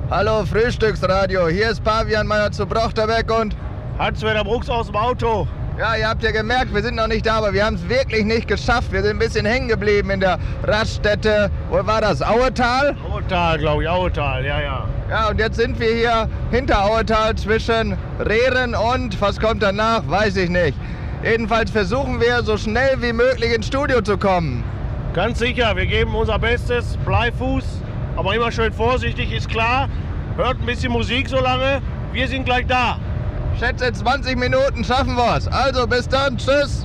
Hallo Frühstücksradio, hier ist Pavian Meyer zu Brochterbeck und Hans-Werner Brooks aus dem Auto. ja, ihr habt ja gemerkt, wir sind noch nicht da, aber wir haben es wirklich nicht geschafft. Wir sind ein bisschen hängen geblieben in der Raststätte. Wo war das? Auetal? Auetal, glaube ich, Auetal, ja. Ja, und jetzt sind wir hier hinter Auetal zwischen Rehren und, was kommt danach, weiß ich nicht. Jedenfalls versuchen wir, so schnell wie möglich ins Studio zu kommen. Ganz sicher, wir geben unser Bestes, Bleifuß, aber immer schön vorsichtig, ist klar. Hört ein bisschen Musik so lange, wir sind gleich da. Schätze 20 Minuten schaffen wir's. Also bis dann, tschüss.